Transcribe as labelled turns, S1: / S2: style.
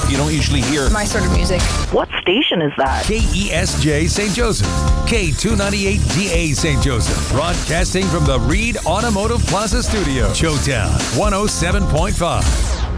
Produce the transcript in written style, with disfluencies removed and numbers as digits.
S1: you don't usually hear.
S2: My sort of music.
S3: What station is that?
S4: KESJ St. Joseph, K298DA St. Joseph, broadcasting from the Reed Automotive Plaza Studio, Showtown 107.5.